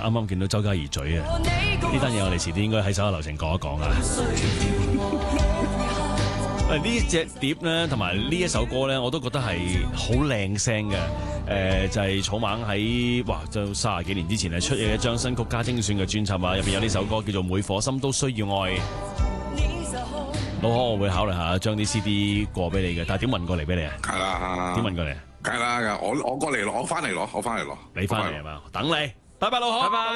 啱啱見到周嘉怡嘴啊！呢單嘢我哋遲啲應該喺手下留情講一講啊！喂，呢隻碟咧，同埋呢一首歌咧，我都覺得係好靚聲嘅。就係草蜢喺就30幾年之前係出嘅一張新曲加精選嘅專輯啊，入邊有呢首歌叫做《每顆心都需要愛》。老可，我會考慮下將啲 CD 過俾你嘅，但係點運過嚟俾你啊？ 係啦， 點運過嚟？ 梗係啦，我過嚟攞，我翻嚟攞， 你翻嚟係嘛？等你，拜拜，老可，拜拜。